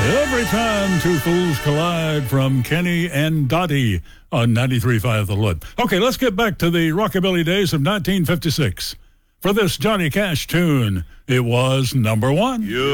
Every time two fools collide from Kenny and Dottie on 93.5 The Hood. Okay, let's get back to the rockabilly days of 1956. For this Johnny Cash tune, it was number one.